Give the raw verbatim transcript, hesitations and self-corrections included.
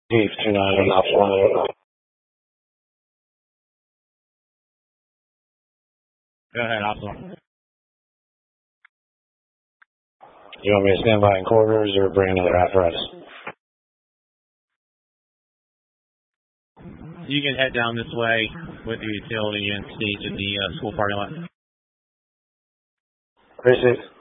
Chief two nine eight one eight. Go ahead, Optimal. You want me to stand by in quarters or bring another apparatus? You can head down this way with the utility and stage in the uh, school parking lot. Appreciate it.